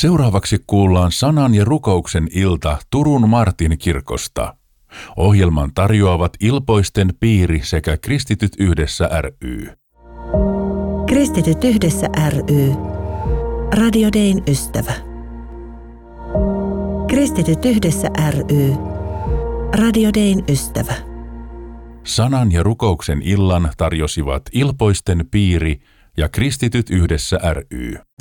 Seuraavaksi kuullaan sanan ja rukouksen ilta Turun Martin kirkosta. Ohjelman tarjoavat Ilpoisten piiri sekä Kristityt yhdessä ry. Kristityt yhdessä ry. Radio Dayn ystävä. Kristityt yhdessä ry. Radio Dayn ystävä. Sanan ja rukouksen illan tarjosivat Ilpoisten piiri ja Kristityt yhdessä ry.